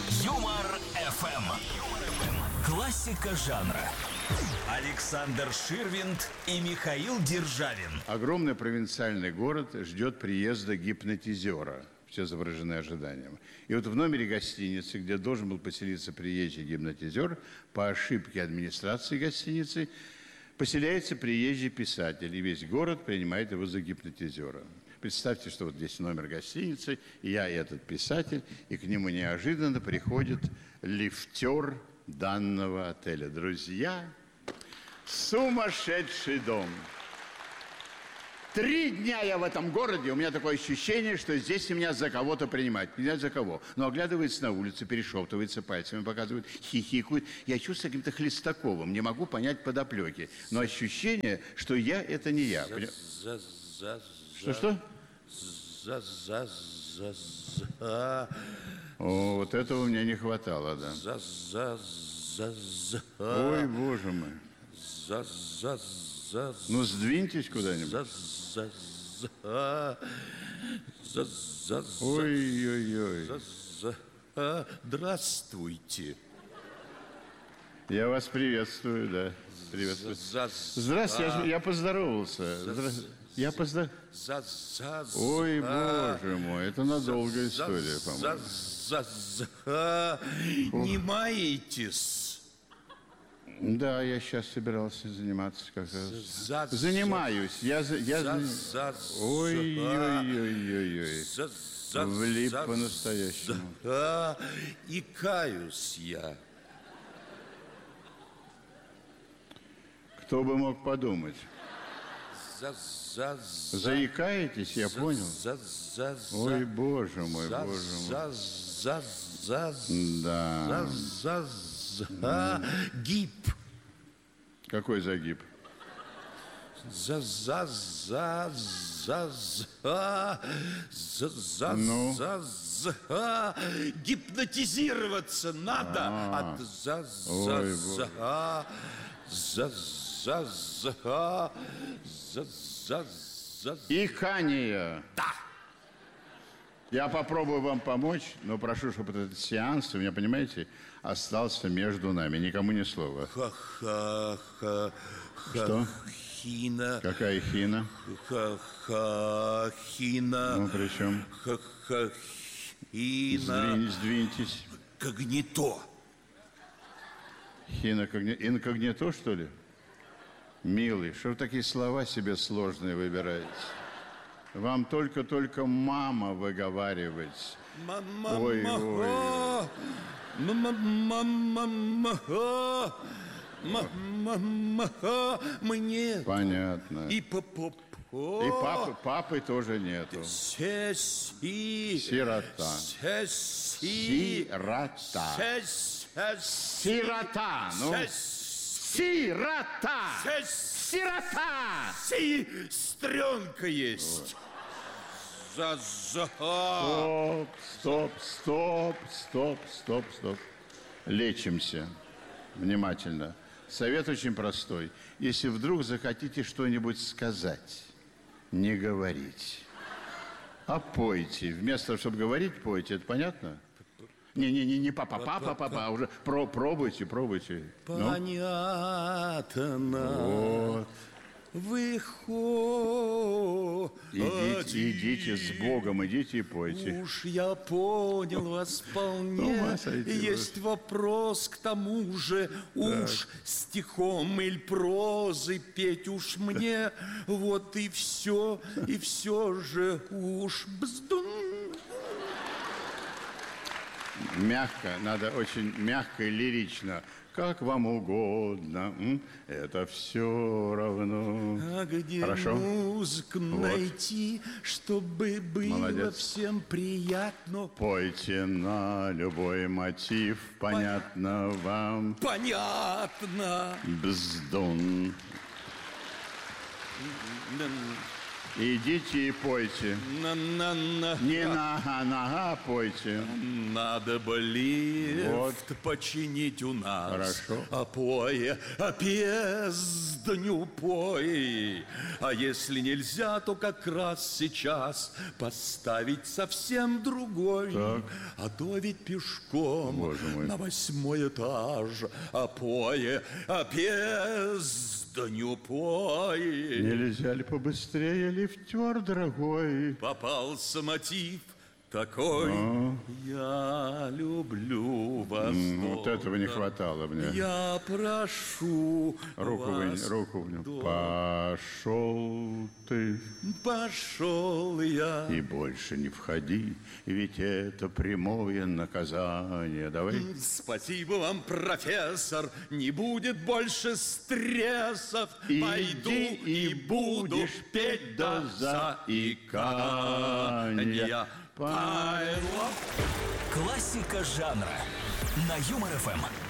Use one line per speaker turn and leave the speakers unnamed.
Юмор ФМ. Классика жанра. Александр Ширвинд и Михаил Державин.
Огромный провинциальный город ждет приезда гипнотизера. Все изображены ожиданием. И вот в номере гостиницы, где должен был поселиться приезжий гипнотизер, по ошибке администрации гостиницы поселяется приезжий писатель, и весь город принимает его за гипнотизера. Представьте, что вот здесь номер гостиницы, и я этот писатель, и к нему неожиданно приходит лифтер данного отеля. Друзья, сумасшедший дом. 3 дня я в этом городе, у меня такое ощущение, что здесь меня за кого-то принимают. Не знаю за кого, но оглядывается на улице, перешептывается пальцами, показывает, хихикает. Я чувствую каким-то Хлестаковым, не могу понять подоплеки. Но ощущение, что я – это не я. Что? О, вот этого мне не хватало, да. Ой, боже мой. Ну, сдвиньтесь куда-нибудь. Ой-ой-ой.
Здравствуйте.
Я вас приветствую, да. Приветствую. Здравствуйте, я поздоровался. Я поздоровался. Ой, боже мой, это надолго история, по-моему.
Не маетесь?
Да, я сейчас собирался заниматься как раз. Занимаюсь. Ой-ой-ой-ой-ой. Влип по-настоящему.
И каюсь я.
Кто бы мог подумать? Заикаетесь, я понял. Ой, боже мой, боже мой. Да.
Гиб.
Какой загиб?
Гипнотизироваться надо.
Икание.
Да.
Я попробую вам помочь, но прошу, чтобы этот сеанс, вы меня понимаете, остался между нами. Никому ни слова. Что?
Хина.
Какая хина?
Хина.
Ну, при чем?
Хина.
Сдвиньтесь.
Когнито.
Хина инкогнито, что ли? Милый, что вы такие слова себе сложные выбираете? Вам только мама выговаривать. Ой.
Мне.
Понятно.
И
папы тоже нету. Сирота. Сирота. Ну. Сирота.
Сестренка есть.
Стоп. Лечимся. Внимательно. Совет очень простой. Если вдруг захотите что-нибудь сказать, не говорите, а пойте. Вместо того, чтобы говорить, пойте. Это понятно? Не папа, а уже пробуйте.
Понятно.
Вот. Идите с Богом, идите и пойте.
Уж я понял вас вполне. Есть вопрос к тому же. Уж стихом или прозой петь уж мне. Вот и все же уж бздун.
Мягко, надо очень мягко и лирично. Как вам угодно, это все равно.
А где
Хорошо?
музыку найти, чтобы было
Молодец.
всем приятно?
Пойте на любой мотив, понятно вам?
Понятно.
Бздун. Идите и пойте. Не нога, пойте.
Надо бы лифт
Вот.
починить у нас.
Хорошо.
А пое, а пездню пой. А если нельзя, то как раз сейчас поставить совсем другой.
Так.
А то ведь пешком
Боже мой.
на 8-й этаж. А пое, а пездню пой.
Нельзя ли побыстрее, лифтер дорогой?
Попался мотив такой. Я люблю вас.
Вот этого не
долго.
хватало мне.
Я прошу
Руку
вас.
руку вынь.
долго.
Пошел ты
Пошел я.
и больше не входи, ведь это прямое наказание. Давай.
Спасибо вам, профессор. Не будет больше стрессов.
Иди
Пойду
и будешь петь до заикания.
Классика жанра на Юмор ФМ.